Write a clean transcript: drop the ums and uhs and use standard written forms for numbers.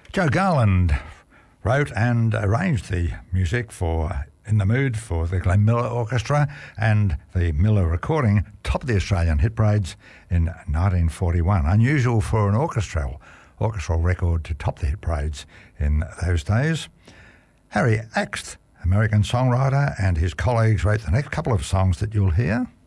Joe Garland wrote and arranged the music for In the Mood for the Glenn Miller Orchestra and the Miller recording topped the Australian hit parades in 1941. Unusual for an orchestral record to top the hit parades in those days. Harry Axt, American songwriter, and his colleagues wrote the next couple of songs that you'll hear.